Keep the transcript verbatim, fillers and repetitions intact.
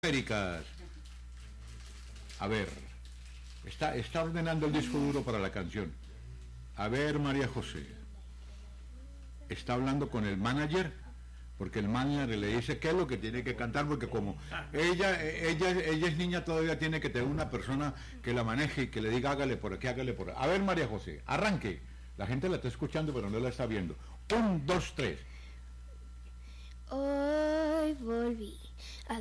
Américas. A ver, está, está ordenando el disco duro para la canción. A ver, María José, está hablando con el manager, porque el manager le dice qué es lo que tiene que cantar, porque como ella, ella, ella es niña, todavía tiene que tener una persona que la maneje y que le diga hágale por aquí, hágale por aquí. A ver, María José, arranque. La gente la está escuchando, pero no la está viendo. Un, dos, tres. Hoy volví